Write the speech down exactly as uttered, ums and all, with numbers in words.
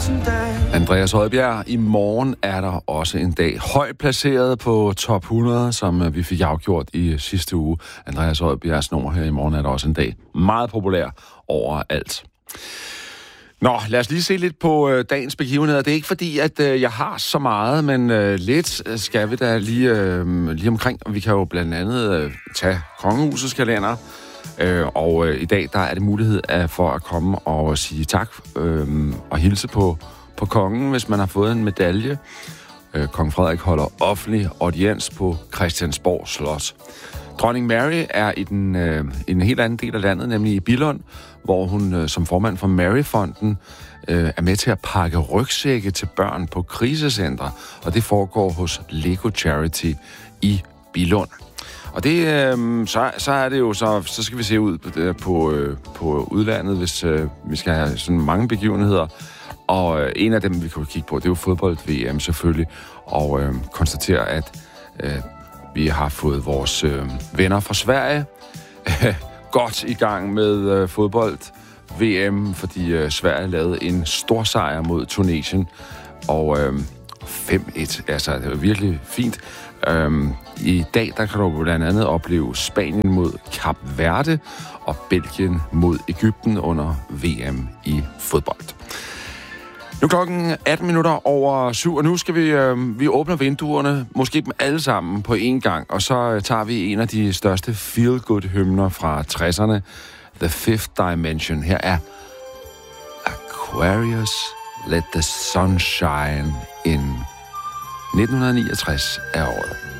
Andreas Højbjerg, i morgen er der også en dag højt placeret på top hundrede, som vi fik afgjort i sidste uge. Andreas Højbjergs nummer her i morgen er der også en dag meget populær overalt. Nå, lad os lige se lidt på øh, dagens begivenheder. Det er ikke fordi, at øh, jeg har så meget, men øh, lidt skal vi da lige, øh, lige omkring. Vi kan jo blandt andet øh, tage Kongehusets kalender. Øh, og øh, i dag der er det mulighed af, for at komme og sige tak øh, og hilse på, på kongen, hvis man har fået en medalje. Øh, Kong Frederik holder offentlig audiens på Christiansborg Slot. Dronning Mary er i, den, øh, i en helt anden del af landet, nemlig i Billund, hvor hun øh, som formand for Maryfonden øh, er med til at pakke rygsække til børn på krisecentre, og det foregår hos Lego Charity i Billund. Og det, øh, så, så er det jo så, så skal vi se ud på, på, øh, på udlandet, hvis øh, vi skal have sådan mange begivenheder. Og øh, en af dem, vi kan kigge på, det er jo fodbold-V M selvfølgelig, og øh, konstatere, at øh, vi har fået vores øh, venner fra Sverige godt i gang med øh, fodbold-V M, fordi øh, Sverige lavede en stor sejr mod Tunesien, og øh, fem et, altså det var virkelig fint. Øhm, I dag der kan du blandt andet opleve Spanien mod Kap Verde og Belgien mod Egypten under V M i fodbold. Nu er klokken atten minutter over syv, og nu skal vi, øh, vi åbner vinduerne, måske dem alle sammen på én gang, og så øh, tager vi en af de største feel-good-hymner fra tresserne, The Fifth Dimension. Her er Aquarius, Let the Sun Shine In. nitten niogtres er året.